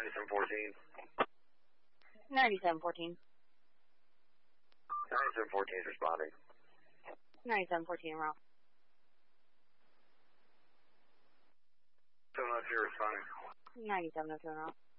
9714. 9714. 9714 is responding. 9714, Ralph. 702 responding. 9702, Ralph.